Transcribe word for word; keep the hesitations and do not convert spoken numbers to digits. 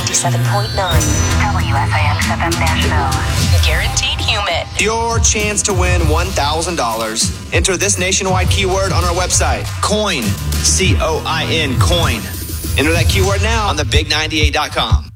ninety-seven point nine. W S I X F M Nashville. Guaranteed human. Your chance to win one thousand dollars. Enter this nationwide keyword on our website. Coin. C O I N. Coin. Enter that keyword now on the big ninety-eight dot com.